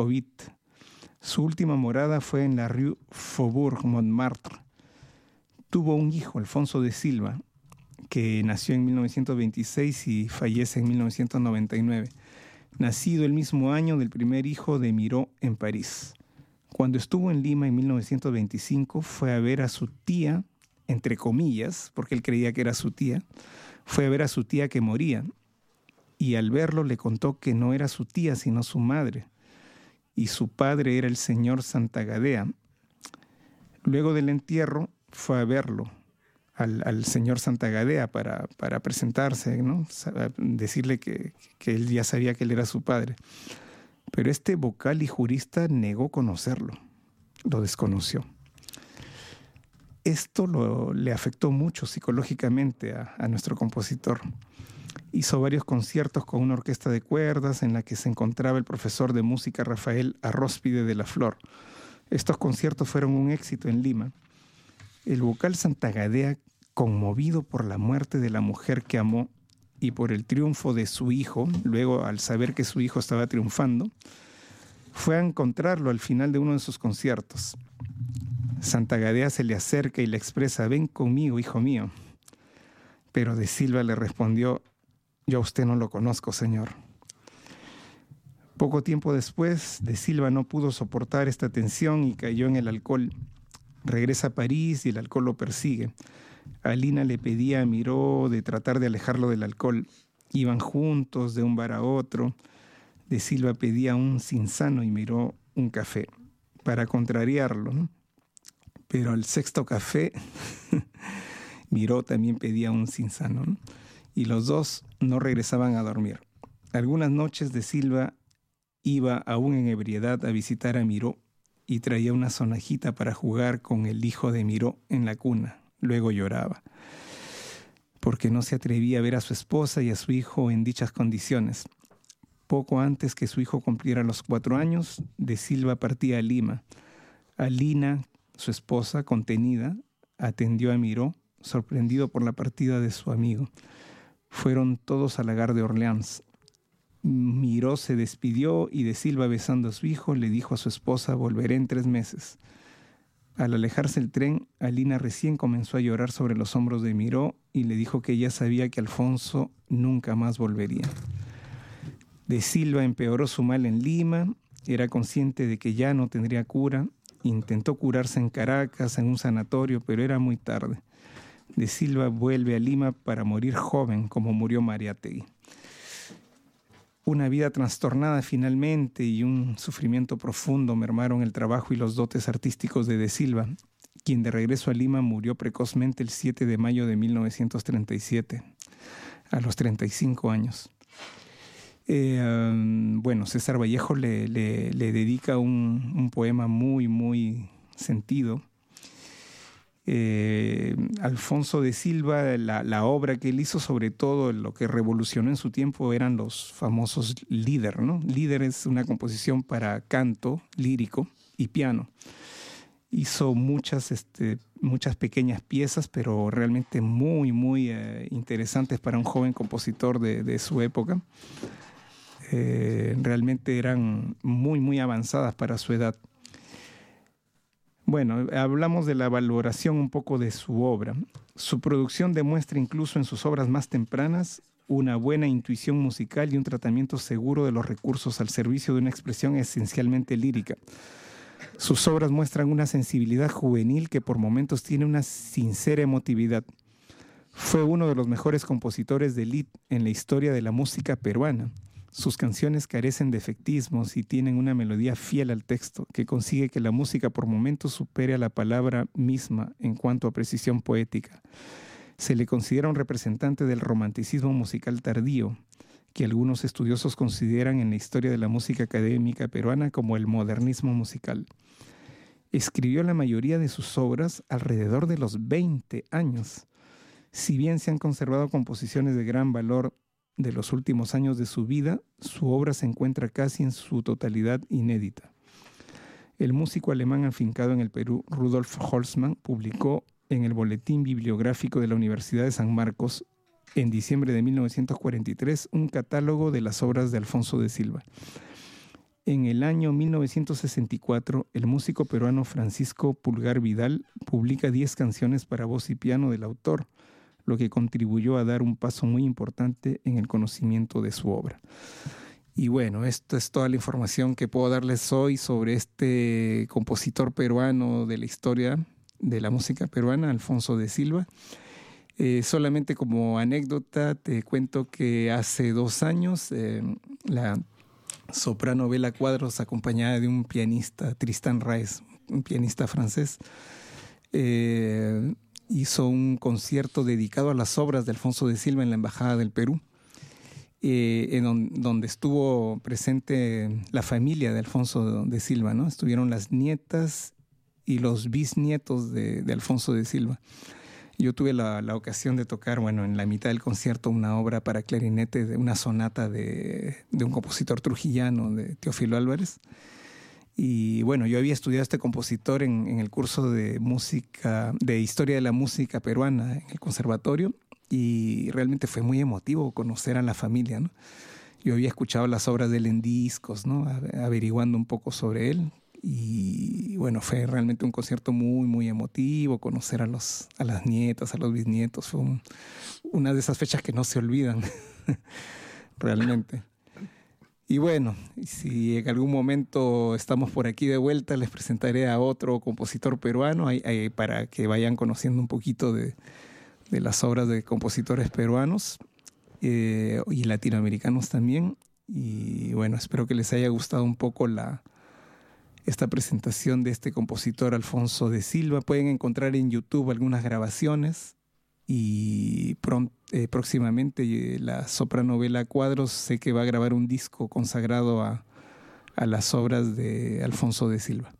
Moscovite. Su última morada fue en la Rue Faubourg Montmartre. Tuvo un hijo, Alfonso de Silva, que nació en 1926 y fallece en 1999, nacido el mismo año del primer hijo de Miró en París. Cuando estuvo en Lima en 1925, fue a ver a su tía, entre comillas, porque él creía que era su tía, fue a ver a su tía que moría, y al verlo le contó que no era su tía, sino su madre, y su padre era el señor Santagadea. Luego del entierro fue a verlo, al señor Santagadea para presentarse, ¿no? Decirle que él ya sabía que él era su padre. Pero este vocal y jurista negó conocerlo, lo desconoció. Esto le afectó mucho psicológicamente a nuestro compositor. Hizo varios conciertos con una orquesta de cuerdas en la que se encontraba el profesor de música Rafael Arróspide de la Flor. Estos conciertos fueron un éxito en Lima. El vocal Santagadea, conmovido por la muerte de la mujer que amó y por el triunfo de su hijo, luego al saber que su hijo estaba triunfando, fue a encontrarlo al final de uno de sus conciertos. Santagadea se le acerca y le expresa: «Ven conmigo, hijo mío». Pero de Silva le respondió: «Yo a usted no lo conozco, señor». Poco tiempo después, de Silva no pudo soportar esta tensión y cayó en el alcohol. Regresa a París y el alcohol lo persigue. Alina le pedía a Miró de tratar de alejarlo del alcohol. Iban juntos de un bar a otro. De Silva pedía un cinzano y Miró un café para contrariarlo, ¿no? Pero al sexto café, Miró también pedía un cinzano, ¿no? Y los dos no regresaban a dormir. Algunas noches de Silva iba aún en ebriedad a visitar a Miró y traía una sonajita para jugar con el hijo de Miró en la cuna. Luego lloraba, porque no se atrevía a ver a su esposa y a su hijo en dichas condiciones. Poco antes que su hijo cumpliera los 4 años, de Silva partía a Lima. Alina, su esposa, contenida, atendió a Miró, sorprendido por la partida de su amigo. Fueron todos a la Gare de Orleans. Miró se despidió y de Silva, besando a su hijo, le dijo a su esposa: «Volveré en 3 meses». Al alejarse el tren, Alina recién comenzó a llorar sobre los hombros de Miró y le dijo que ella sabía que Alfonso nunca más volvería. De Silva empeoró su mal en Lima, era consciente de que ya no tendría cura. Intentó curarse en Caracas, en un sanatorio, pero era muy tarde. De Silva vuelve a Lima para morir joven, como murió Mariátegui. Una vida trastornada finalmente y un sufrimiento profundo mermaron el trabajo y los dotes artísticos de Silva, quien de regreso a Lima murió precozmente el 7 de mayo de 1937, a los 35 años. César Vallejo le dedica un poema muy, muy sentido. Alfonso de Silva, la obra que él hizo, sobre todo lo que revolucionó en su tiempo, eran los famosos Lieder, ¿no? Lieder es una composición para canto lírico y piano. Hizo muchas pequeñas piezas, pero realmente muy, muy interesantes para un joven compositor de su época. Realmente eran muy, muy avanzadas para su edad. Bueno, hablamos de la valoración un poco de su obra. Su producción demuestra incluso en sus obras más tempranas una buena intuición musical y un tratamiento seguro de los recursos al servicio de una expresión esencialmente lírica. Sus obras muestran una sensibilidad juvenil que por momentos tiene una sincera emotividad. Fue uno de los mejores compositores de lied en la historia de la música peruana. Sus canciones carecen de efectismos y tienen una melodía fiel al texto, que consigue que la música por momentos supere a la palabra misma en cuanto a precisión poética. Se le considera un representante del romanticismo musical tardío, que algunos estudiosos consideran en la historia de la música académica peruana como el modernismo musical. Escribió la mayoría de sus obras alrededor de los 20 años. Si bien se han conservado composiciones de gran valor de los últimos años de su vida, su obra se encuentra casi en su totalidad inédita. El músico alemán afincado en el Perú, Rudolf Holzmann, publicó en el Boletín Bibliográfico de la Universidad de San Marcos, en diciembre de 1943, un catálogo de las obras de Alfonso de Silva. En el año 1964, el músico peruano Francisco Pulgar Vidal publica 10 canciones para voz y piano del autor, lo que contribuyó a dar un paso muy importante en el conocimiento de su obra. Y bueno, esto es toda la información que puedo darles hoy sobre este compositor peruano de la historia de la música peruana, Alfonso de Silva. Solamente como anécdota te cuento que hace 2 años la soprano Bela Cuadros, acompañada de un pianista, Tristan Raes, un pianista francés, hizo un concierto dedicado a las obras de Alfonso de Silva en la Embajada del Perú, donde estuvo presente la familia de Alfonso de Silva, ¿no? Estuvieron las nietas y los bisnietos de Alfonso de Silva. Yo tuve la ocasión de tocar, en la mitad del concierto, una obra para clarinete, de una sonata de un compositor trujillano, de Teófilo Álvarez. Y bueno, yo había estudiado a este compositor en el curso de música, de historia de la música peruana en el conservatorio, y realmente fue muy emotivo conocer a la familia, ¿no? Yo había escuchado las obras de él en discos, ¿no? Averiguando un poco sobre él. Y bueno, fue realmente un concierto muy, muy emotivo, conocer a las nietas, a los bisnietos. Fue una de esas fechas que no se olvidan, realmente. Y bueno, si en algún momento estamos por aquí de vuelta, les presentaré a otro compositor peruano para que vayan conociendo un poquito de las obras de compositores peruanos y latinoamericanos también. Y bueno, espero que les haya gustado un poco esta presentación de este compositor Alfonso de Silva. Pueden encontrar en YouTube algunas grabaciones y próximamente la soprano Bela Cuadros sé que va a grabar un disco consagrado a las obras de Alfonso de Silva.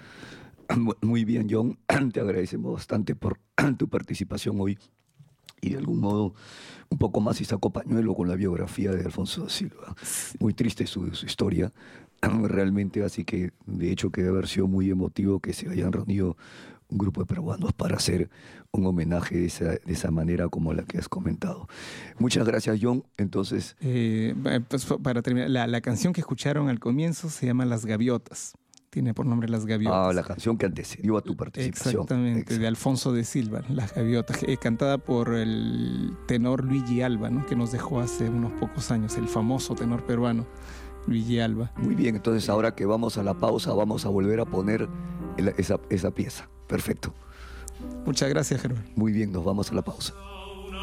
Muy bien, John. Te agradecemos bastante por tu participación hoy y de algún modo un poco más y sacó pañuelo con la biografía de Alfonso de Silva. Muy triste su historia, realmente, así que de hecho que debe haber sido muy emotivo que se hayan reunido un grupo de peruanos para hacer un homenaje de esa manera como la que has comentado. Muchas gracias, John. Entonces, pues para terminar, la canción que escucharon al comienzo se llama Las Gaviotas. Tiene por nombre Las Gaviotas. La canción que antecedió a tu participación. Exactamente, de Alfonso de Silva, Las Gaviotas, cantada por el tenor Luigi Alba, ¿no? Que nos dejó hace unos pocos años, el famoso tenor peruano Luigi Alba. Muy bien, entonces ahora que vamos a la pausa, vamos a volver a poner esa pieza. Perfecto. Muchas gracias, Germán. Muy bien, nos vamos a la pausa.